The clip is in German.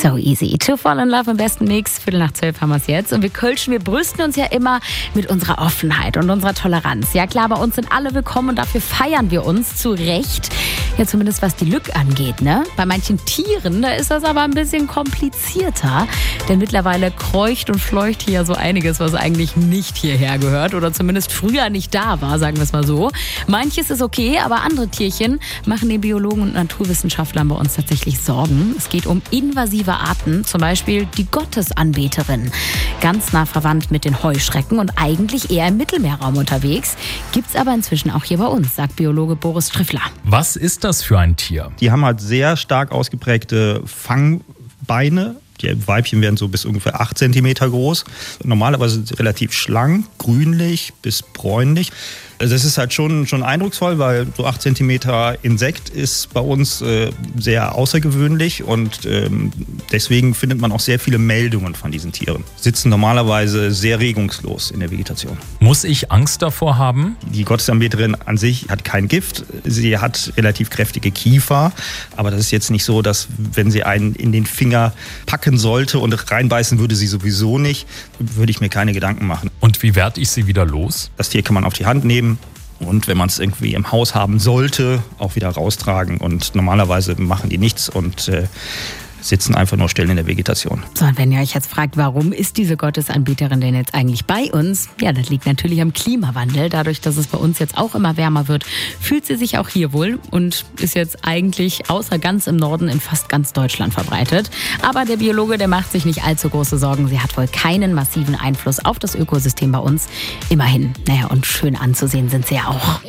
So easy. To Fall in Love im besten Mix. 11:45 haben wir es jetzt. Und wir Kölschen, wir brüsten uns ja immer mit unserer Offenheit und unserer Toleranz. Ja klar, bei uns sind alle willkommen und dafür feiern wir uns zu Recht. Ja, zumindest was die Lück angeht, ne? Bei manchen Tieren, da ist das aber ein bisschen komplizierter. Denn mittlerweile kreucht und fleucht hier ja so einiges, was eigentlich nicht hierher gehört. Oder zumindest früher nicht da war, sagen wir es mal so. Manches ist okay, aber andere Tierchen machen den Biologen und Naturwissenschaftlern bei uns tatsächlich Sorgen. Es geht um invasive Arten, zum Beispiel die Gottesanbeterin. Ganz nah verwandt mit den Heuschrecken und eigentlich eher im Mittelmeerraum unterwegs. Gibt's aber inzwischen auch hier bei uns, sagt Biologe Boris Striffler. Was ist das für ein Tier? Die haben halt sehr stark ausgeprägte Fangbeine. Die Weibchen werden so bis ungefähr 8 cm groß. Normalerweise sind sie relativ schlank, grünlich bis bräunlich. Also das ist halt schon eindrucksvoll, weil so 8 cm Insekt ist bei uns sehr außergewöhnlich und deswegen findet man auch sehr viele Meldungen von diesen Tieren. Sitzen normalerweise sehr regungslos in der Vegetation. Muss ich Angst davor haben? Die Gottesanbeterin an sich hat kein Gift. Sie hat relativ kräftige Kiefer, aber das ist jetzt nicht so, dass wenn sie einen in den Finger packen sollte und reinbeißen würde sie sowieso nicht, würde ich mir keine Gedanken machen. Und wie werde ich sie wieder los? Das Tier kann man auf die Hand nehmen und wenn man es irgendwie im Haus haben sollte, auch wieder raustragen. Und normalerweise machen die nichts und sitzen einfach nur still in der Vegetation. So, und wenn ihr euch jetzt fragt, warum ist diese Gottesanbeterin denn jetzt eigentlich bei uns? Ja, das liegt natürlich am Klimawandel. Dadurch, dass es bei uns jetzt auch immer wärmer wird, fühlt sie sich auch hier wohl und ist jetzt eigentlich außer ganz im Norden in fast ganz Deutschland verbreitet. Aber der Biologe, der macht sich nicht allzu große Sorgen. Sie hat wohl keinen massiven Einfluss auf das Ökosystem bei uns. Immerhin. Naja, und schön anzusehen sind sie ja auch.